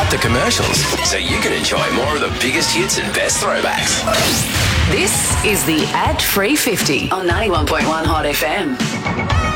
cut the commercials so you can enjoy more of the biggest hits and best throwbacks. This is the Ad Free 50 on 91.1 Hot FM.